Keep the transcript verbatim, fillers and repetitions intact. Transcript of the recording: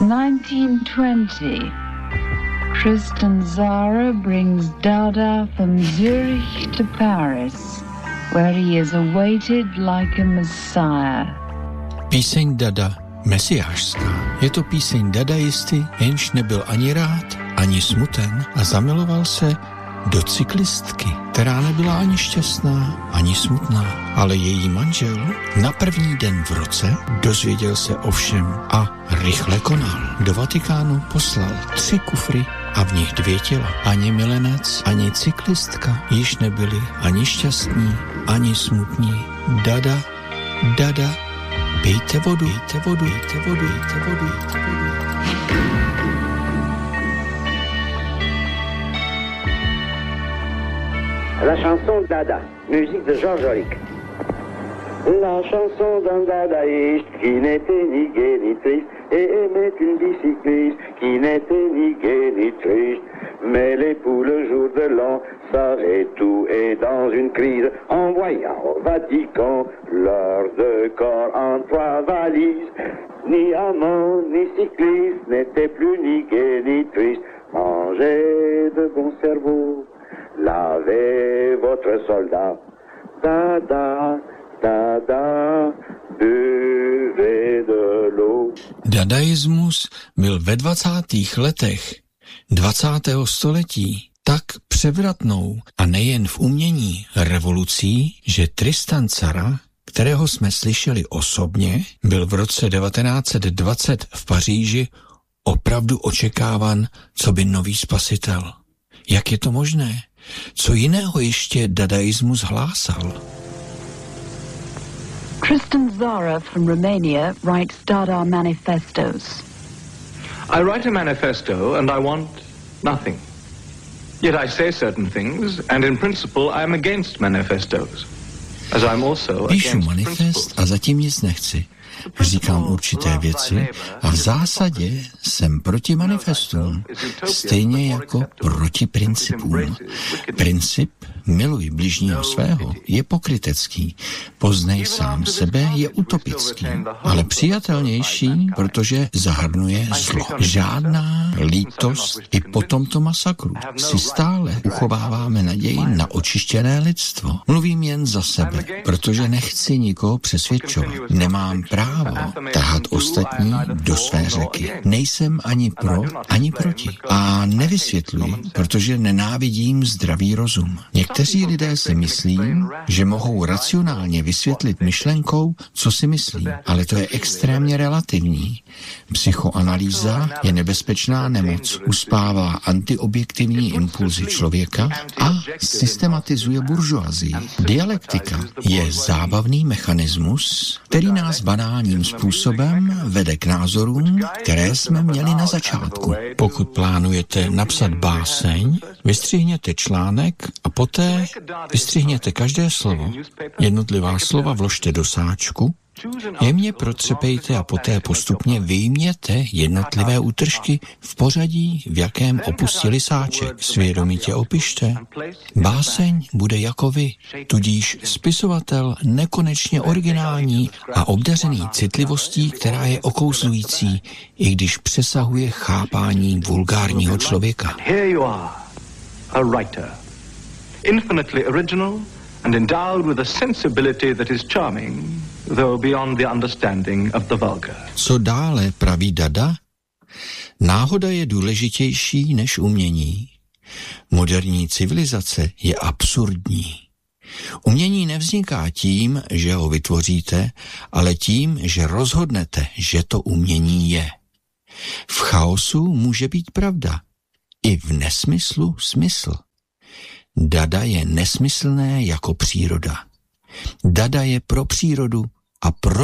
nineteen twenty, Tristan Tzara brings Dada from Zurich to Paris, where he is awaited like a messiah. Píseň Dada, mesiášská. Je to píseň dadaisty, jenž nebyl ani rád, ani smuten a zamiloval se do cyklistky, která nebyla ani šťastná, ani smutná, ale její manžel na první den v roce dozvěděl se o všem a rychle konal. Do Vatikánu poslal tři kufry a v nich dvě těla. Ani milenec, ani cyklistka již nebyli ani šťastní, ani smutní. Dada, dada, pijte vodu, pijte vodu, pijte vodu, pijte vodu, pijte vodu. La chanson Dada, musique de Georges Auric. La chanson d'un dadaïste qui n'était ni gai ni triste et aimait une bicycliste qui n'était ni gai ni triste. Mêlée-pour le jour de l'an, s'arrête tout et dans une crise en voyant au Vatican leurs deux corps en trois valises. Ni amant ni cycliste n'était plus ni gai ni triste. Mangez de bon cerveau, lavez votre soldat, dada, dada, buvez de l'eau. Dadaismus byl ve dvacátých letech dvacátého století tak převratnou a nejen v umění revolucí, že Tristan Tzara, kterého jsme slyšeli osobně, byl v roce devatenáct set dvacet v Paříži opravdu očekávan coby nový spasitel. Jak je to možné? Co jiného ještě dadaismus hlásal? Tristan Tzara from Romania writes Dada manifestos. I write a manifesto and I want nothing. Yet I say certain things and in principle I am against manifestos. As I'm also Píšu against manifest principles. a zatím nic nechci. Říkám určité věci a v zásadě jsem proti manifestům, stejně jako proti principům. Princip miluj bližního svého je pokrytecký, poznej sám sebe je utopický, ale přijatelnější, protože zahrnuje zlo. Žádná lítost i po tomto masakru. Si stále uchováváme naději na očištěné lidstvo. Mluvím jen za sebe, protože nechci nikoho přesvědčovat. Nemám právo tahat ostatní do své řeky. Nejsem ani pro, ani proti. A nevysvětluji, protože nenávidím zdravý rozum. Někteří lidé si myslí, že mohou racionálně vysvětlit myšlenkou, co si myslí, ale to je extrémně relativní. Psychoanalýza je nebezpečná nemoc, uspává antiobjektivní impulzy člověka a systematizuje buržoazii. Dialektika je zábavný mechanismus, který nás banálním způsobem vede k názorům, které jsme měli na začátku. Pokud plánujete napsat báseň, vystřihněte článek a poté vystřihněte každé slovo. Jednotlivá slova vložte do sáčku, jemně protřepejte a poté postupně vyjměte jednotlivé útržky v pořadí, v jakém opustili sáček. Svědomitě opište. Báseň bude jako vy, tudíž spisovatel nekonečně originální a obdařený citlivostí, která je okouzlující, i když přesahuje chápání vulgárního člověka. A writer, infinitely original and endowed with a sensibility that is charming, though beyond the understanding of the vulgar. Co dále, praví Dada? Náhoda je důležitější než umění. Moderní civilizace je absurdní. Umění nevzniká tím, že ho vytvoříte, ale tím, že rozhodnete, že to umění je. V chaosu může být pravda. I v nesmyslu smysl. Dada je nesmyslné jako příroda. Dada je pro přírodu a pro